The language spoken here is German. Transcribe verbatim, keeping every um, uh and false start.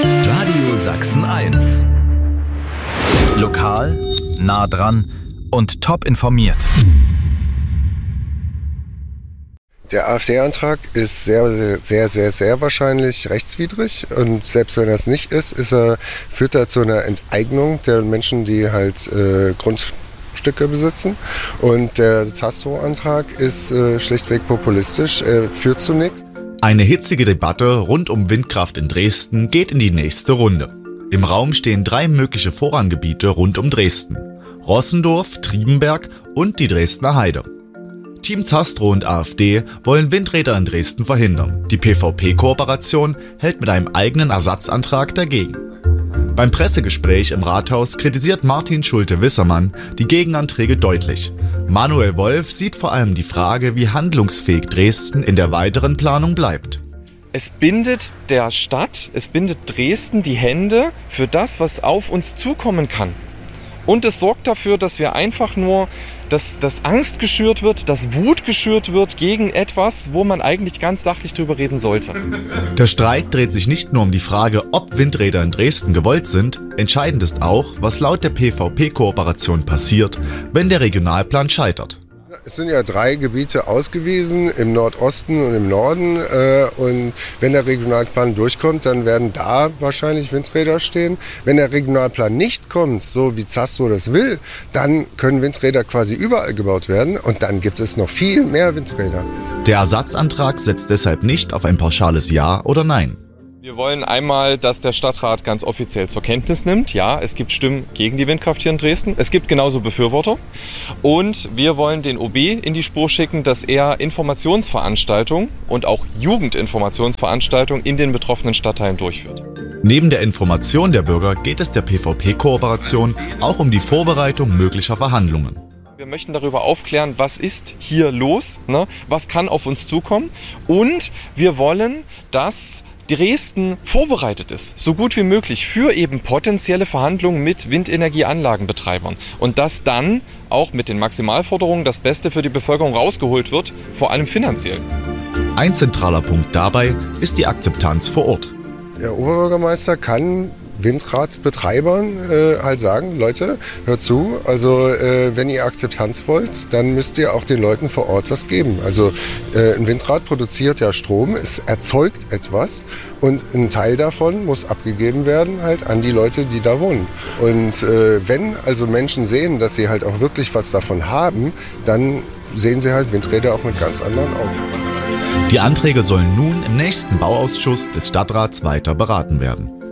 Radio Sachsen eins. Lokal, nah dran und top informiert. Der AfD-Antrag ist sehr, sehr, sehr, sehr wahrscheinlich rechtswidrig, und selbst wenn er es nicht ist, ist er, führt er zu einer Enteignung der Menschen, die halt äh, Grundstücke besitzen. Und der Zastrow-Antrag ist äh, schlichtweg populistisch, äh, führt zu nichts. Eine hitzige Debatte rund um Windkraft in Dresden geht in die nächste Runde. Im Raum stehen drei mögliche Vorranggebiete rund um Dresden: Rossendorf, Triebenberg und die Dresdner Heide. Team Zastrow und AfD wollen Windräder in Dresden verhindern. Die P V P-Kooperation hält mit einem eigenen Ersatzantrag dagegen. Beim Pressegespräch im Rathaus kritisiert Martin Schulte-Wissermann die Gegenanträge deutlich. Manuel Wolf sieht vor allem die Frage, wie handlungsfähig Dresden in der weiteren Planung bleibt. Es bindet der Stadt, es bindet Dresden die Hände für das, was auf uns zukommen kann. Und es sorgt dafür, dass wir einfach nur, dass, dass Angst geschürt wird, dass Wut geschürt wird gegen etwas, wo man eigentlich ganz sachlich drüber reden sollte. Der Streit dreht sich nicht nur um die Frage, ob Windräder in Dresden gewollt sind. Entscheidend ist auch, was laut der P V P-Kooperation passiert, wenn der Regionalplan scheitert. Es sind ja drei Gebiete ausgewiesen, im Nordosten und im Norden. Äh, und wenn der Regionalplan durchkommt, dann werden da wahrscheinlich Windräder stehen. Wenn der Regionalplan nicht kommt, so wie Zastrow das will, dann können Windräder quasi überall gebaut werden. Und dann gibt es noch viel mehr Windräder. Der Ersatzantrag setzt deshalb nicht auf ein pauschales Ja oder Nein. Wir wollen einmal, dass der Stadtrat ganz offiziell zur Kenntnis nimmt, ja, es gibt Stimmen gegen die Windkraft hier in Dresden. Es gibt genauso Befürworter. Und wir wollen den O B in die Spur schicken, dass er Informationsveranstaltungen und auch Jugendinformationsveranstaltungen in den betroffenen Stadtteilen durchführt. Neben der Information der Bürger geht es der P V P-Kooperation auch um die Vorbereitung möglicher Verhandlungen. Wir möchten darüber aufklären, was ist hier los, ne? Was kann auf uns zukommen. Und wir wollen, dass Dresden vorbereitet ist, so gut wie möglich, für eben potenzielle Verhandlungen mit Windenergieanlagenbetreibern. Und dass dann auch mit den Maximalforderungen das Beste für die Bevölkerung rausgeholt wird, vor allem finanziell. Ein zentraler Punkt dabei ist die Akzeptanz vor Ort. Der Oberbürgermeister kann Windradbetreibern äh, halt sagen: Leute, hört zu, also äh, wenn ihr Akzeptanz wollt, dann müsst ihr auch den Leuten vor Ort was geben. Also äh, ein Windrad produziert ja Strom, es erzeugt etwas, und ein Teil davon muss abgegeben werden halt an die Leute, die da wohnen. Und äh, wenn also Menschen sehen, dass sie halt auch wirklich was davon haben, dann sehen sie halt Windräder auch mit ganz anderen Augen. Die Anträge sollen nun im nächsten Bauausschuss des Stadtrats weiter beraten werden.